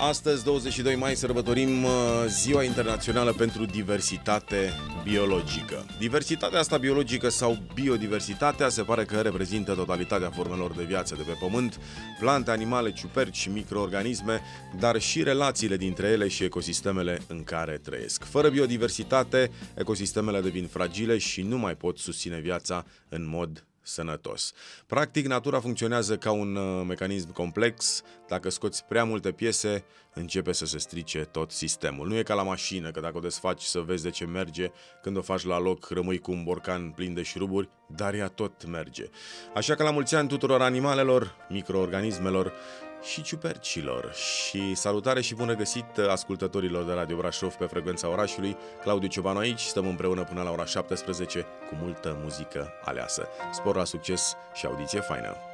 Astăzi, 22 mai, sărbătorim Ziua Internațională pentru Diversitate Biologică. Diversitatea asta biologică sau biodiversitatea se pare că reprezintă totalitatea formelor de viață de pe pământ, plante, animale, ciuperci și microorganisme, dar și relațiile dintre ele și ecosistemele în care trăiesc. Fără biodiversitate, ecosistemele devin fragile și nu mai pot susține viața în mod sănătos. Practic, natura funcționează ca un mecanism complex. Dacă scoți prea multe piese, începe să se strice tot sistemul. Nu e ca la mașină, că dacă o desfaci să vezi de ce merge, când o faci la loc rămâi cu un borcan plin de șuruburi, dar ea tot merge. Așa că la mulți ani tuturor animalelor, microorganismelor și ciupercilor. Și salutare și bun regăsit ascultătorilor de Radio Brașov pe frecvența orașului. Claudiu Ciobanu aici, stăm împreună până la ora 17 cu multă muzică aleasă. Spor la succes și audiție faină!